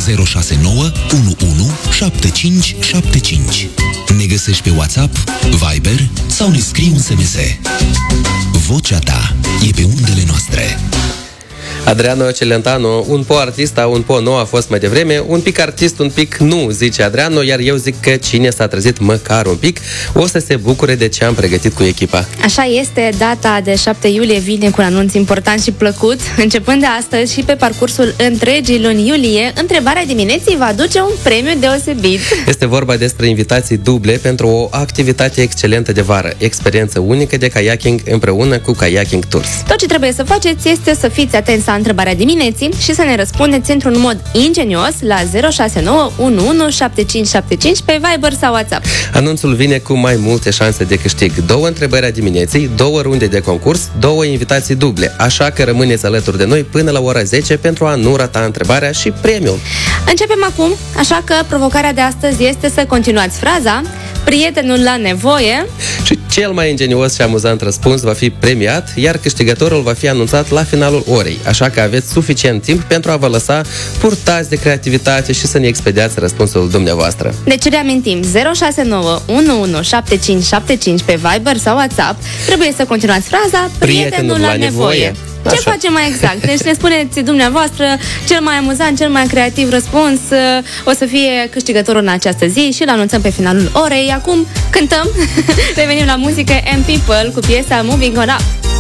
069 11 75 75. Ne găsești pe WhatsApp, Viber sau ne scrii un SMS. Vocea ta e pe undele noastre. Adriano Celentano, un po' artista, un po' nou a fost mai devreme, un pic artist, un pic nu, zice Adriano, iar eu zic că cine s-a trezit măcar un pic o să se bucure de ce am pregătit cu echipa. Așa este, data de 7 iulie vine cu un anunț important și plăcut. Începând de astăzi și pe parcursul întregii luni iulie, întrebarea dimineții va aduce un premiu deosebit. Este vorba despre invitații duble pentru o activitate excelentă de vară, experiență unică de kayaking împreună cu Kayaking Tours. Tot ce trebuie să faceți este să fiți atenți la întrebarea dimineții și să ne răspundeți într-un mod ingenios la 069 11 7575 pe Viber sau WhatsApp. Anunțul vine cu mai multe șanse de câștig. 2 întrebări a dimineții, 2 runde de concurs, 2 invitații duble. Așa că rămâneți alături de noi până la ora 10 pentru a nu rata întrebarea și premiul. Începem acum, așa că provocarea de astăzi este să continuați fraza prietenul la nevoie. Și cel mai ingenios și amuzant răspuns va fi premiat, iar câștigătorul va fi anunțat la finalul orei. Așa că aveți suficient timp pentru a vă lăsa purtați de creativitate și să ne expediați răspunsul dumneavoastră. Deci reamintim, 069 11 7575 pe Viber sau WhatsApp. Trebuie să continuați fraza prietenul la nevoie. Ce facem mai exact? Deci ne spuneți dumneavoastră cel mai amuzant, cel mai creativ răspuns o să fie câștigătorul în această zi și îl anunțăm pe finalul orei. Acum cântăm, revenim la muzică and People cu piesa Moving On Up.